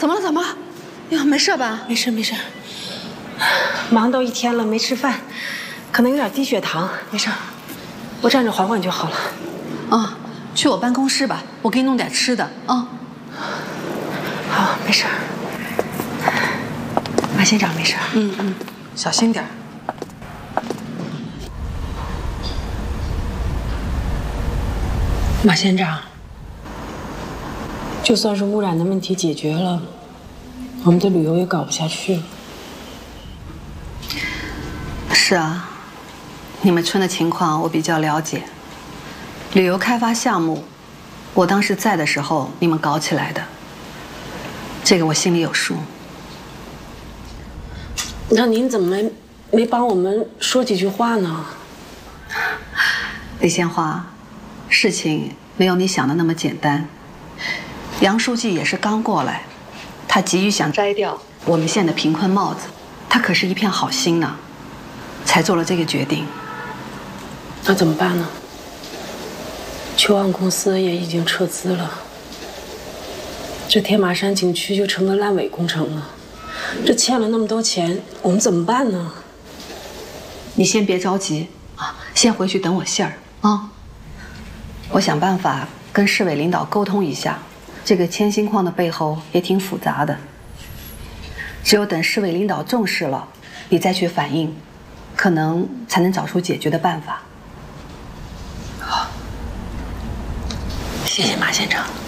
怎么了？怎么了？呀，没事吧？ 没事没事，忙到一天了没吃饭，可能有点低血糖，没事，我站着缓缓就好了。 啊，去我办公室吧，我给你弄点吃的啊。 好，没事。马县长没事。 小心点。 马县长，就算是污染的问题解决了，我们的旅游也搞不下去了。 是啊，你们村的情况我比较了解。旅游开发项目，我当时在的时候你们搞起来的，这个我心里有数。 那您怎么没帮我们说几句话呢？ 李鲜花，事情没有你想的那么简单。杨书记也是刚过来，他急于想摘掉我们县的贫困帽子，他可是一片好心呢，才做了这个决定。 那怎么办呢？秋岸公司也已经撤资了，这天马山景区就成个烂尾工程了。这欠了那么多钱，我们怎么办呢？ 你先别着急啊，先回去等我信儿啊。我想办法跟市委领导沟通一下，这个铅锌矿的背后也挺复杂的。只有等市委领导重视了，你再去反映，可能才能找出解决的办法。 好，谢谢马县长。